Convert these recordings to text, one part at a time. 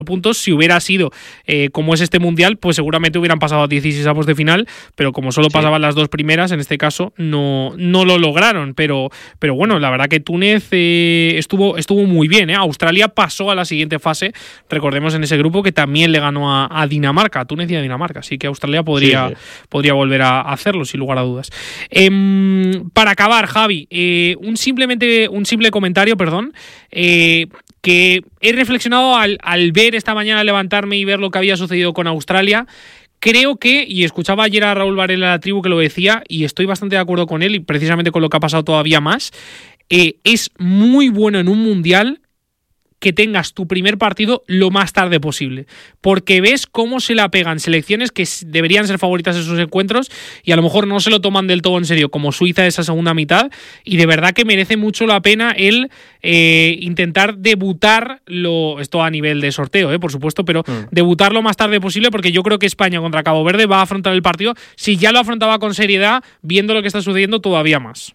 puntos. Si hubiera sido como es este mundial, pues seguramente hubieran pasado a 16avos de final, pero como solo pasaban las dos primeras, en este caso no lo lograron, pero bueno, la verdad que Túnez estuvo muy bien, ¿eh? Australia pasó a la siguiente fase, recordemos, en ese grupo, que también le ganó a Dinamarca, a Túnez y a Dinamarca, así que Australia podría volver a hacerlo, sin lugar a dudas. Para acabar, Javi, un simple comentario, que he reflexionado al ver esta mañana, levantarme y ver lo que había sucedido con Australia. Creo que, y escuchaba ayer a Raúl Varela de la Tribu que lo decía, y estoy bastante de acuerdo con él, y precisamente con lo que ha pasado todavía más, es muy bueno en un mundial que tengas tu primer partido lo más tarde posible, porque ves cómo se la pegan selecciones que deberían ser favoritas en sus encuentros y a lo mejor no se lo toman del todo en serio, como Suiza esa segunda mitad, y de verdad que merece mucho la pena el intentar debutar, esto a nivel de sorteo, por supuesto, pero debutar lo más tarde posible, porque yo creo que España contra Cabo Verde va a afrontar el partido, si ya lo afrontaba con seriedad, viendo lo que está sucediendo, todavía más.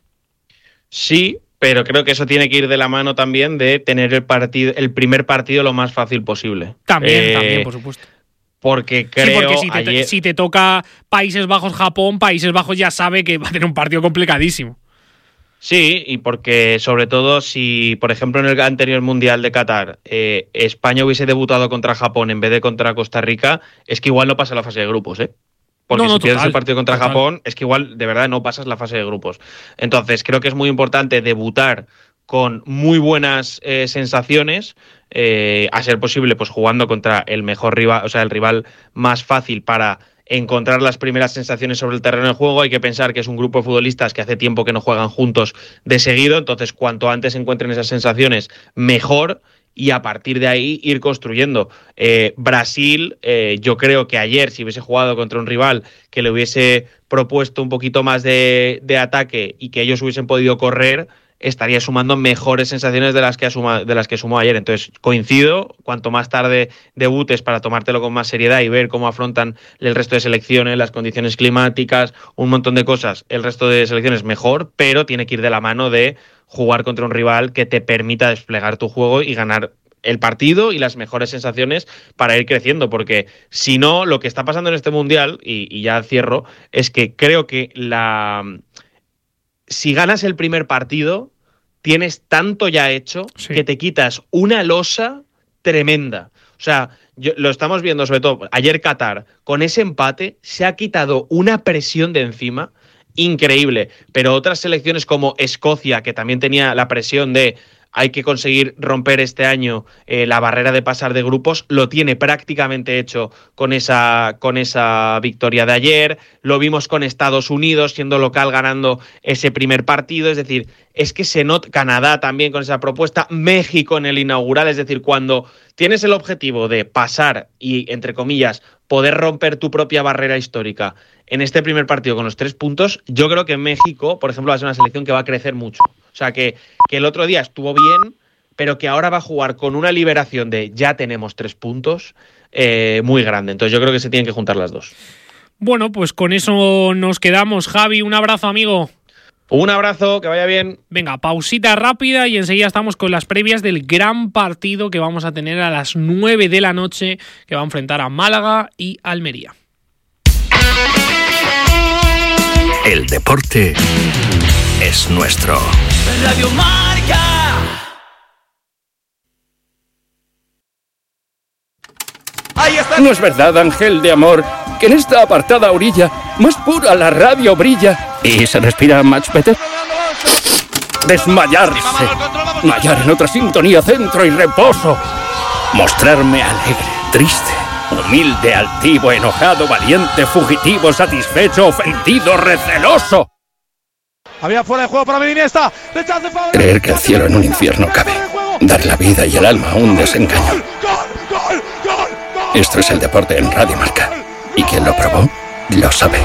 Sí, pero creo que eso tiene que ir de la mano también de tener el primer partido lo más fácil posible. También, por supuesto. Porque creo porque si te toca Países Bajos, Japón, Países Bajos ya sabe que va a tener un partido complicadísimo. Sí, y porque sobre todo si, por ejemplo, en el anterior Mundial de Qatar, España hubiese debutado contra Japón en vez de contra Costa Rica, es que igual no pasa la fase de grupos, Porque si pierdes el partido contra Japón, es que igual de verdad no pasas la fase de grupos. Entonces creo que es muy importante debutar con muy buenas sensaciones, a ser posible pues jugando contra el mejor rival, o sea, el rival más fácil para encontrar las primeras sensaciones sobre el terreno de juego. Hay que pensar que es un grupo de futbolistas que hace tiempo que no juegan juntos de seguido, entonces cuanto antes encuentren esas sensaciones, mejor. Y a partir de ahí ir construyendo. Brasil, yo creo que ayer, si hubiese jugado contra un rival que le hubiese propuesto un poquito más de ataque y que ellos hubiesen podido correr, estaría sumando mejores sensaciones de las que sumó ayer. Entonces coincido, cuanto más tarde debutes para tomártelo con más seriedad y ver cómo afrontan el resto de selecciones, las condiciones climáticas, un montón de cosas, el resto de selecciones mejor, pero tiene que ir de la mano de jugar contra un rival que te permita desplegar tu juego y ganar el partido y las mejores sensaciones para ir creciendo, porque si no, lo que está pasando en este Mundial, y ya cierro, es que creo que si ganas el primer partido, tienes tanto ya hecho que te quitas una losa tremenda. O sea, lo estamos viendo sobre todo ayer Qatar, con ese empate se ha quitado una presión de encima increíble, pero otras selecciones como Escocia, que también tenía la presión de hay que conseguir romper este año la barrera de pasar de grupos, lo tiene prácticamente hecho con esa victoria de ayer. Lo vimos con Estados Unidos siendo local ganando ese primer partido, es decir, es que se nota. Canadá también con esa propuesta, México en el inaugural, es decir, cuando tienes el objetivo de pasar y, entre comillas, poder romper tu propia barrera histórica en este primer partido con los 3 puntos, yo creo que México, por ejemplo, va a ser una selección que va a crecer mucho. O sea, que el otro día estuvo bien, pero que ahora va a jugar con una liberación de ya tenemos 3 puntos muy grande. Entonces yo creo que se tienen que juntar las dos. Bueno, pues con eso nos quedamos. Javi, un abrazo, amigo. Un abrazo, que vaya bien. Venga, pausita rápida y enseguida estamos con las previas del gran partido que vamos a tener a las 9 de la noche, que va a enfrentar a Málaga y Almería. El deporte es nuestro. Radio Marca. Ahí está. ¿No es verdad, ángel de amor, que en esta apartada orilla más pura la radio brilla y se respira much better? Desmayarse, hallar en otra sintonía centro y reposo, mostrarme alegre, triste, humilde, altivo, enojado, valiente, fugitivo, satisfecho, ofendido, receloso. Había fuera de juego para Iniesta. Creer que el cielo en un infierno cabe, dar la vida y el alma a un desengaño. Esto es el deporte en Radio Marca, y quien lo probó lo sabe.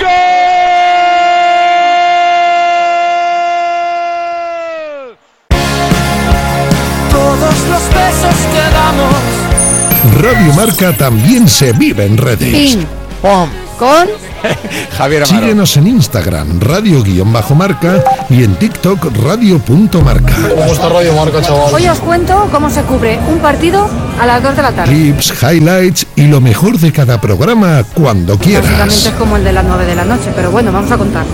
Todos los besos que damos. Radio Marca también se vive en redes. Ping, pom, Con Javier Amaro. Síguenos en Instagram, radio_marca y en TikTok, radio.marca. ¿Cómo está Radio Marca, chaval? hoy os cuento cómo se cubre un partido a las 2 de la tarde. Clips, highlights y lo mejor de cada programa cuando Básicamente quieras. es como el de las 9 de la noche, pero bueno, vamos a contar.